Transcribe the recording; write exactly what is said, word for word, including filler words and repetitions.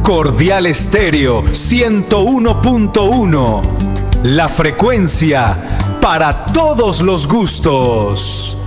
Cordial Estéreo ciento uno punto uno. La frecuencia para todos los gustos.